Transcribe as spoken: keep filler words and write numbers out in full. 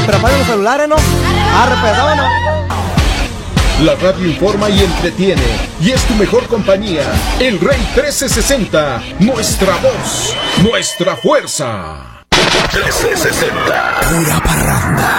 pero apaguen los celulares, ¿no? Arre, pues, vámonos. La radio informa y entretiene, y es tu mejor compañía. El Rey trece sesenta, nuestra voz, nuestra fuerza. trece sesenta, pura parranda.